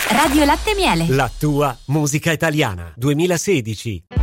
Radio Latte Miele. La tua musica italiana 2016.